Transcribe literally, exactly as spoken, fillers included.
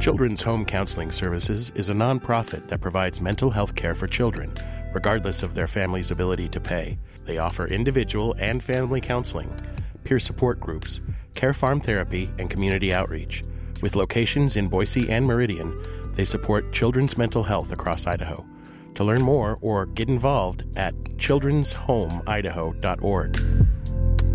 Children's Home Counseling Services is a nonprofit that provides mental health care for children, regardless of their family's ability to pay. They offer individual and family counseling, peer support groups, care farm therapy, and community outreach. With locations in Boise and Meridian, they support children's mental health across Idaho. To learn more or get involved at children's home idaho dot org.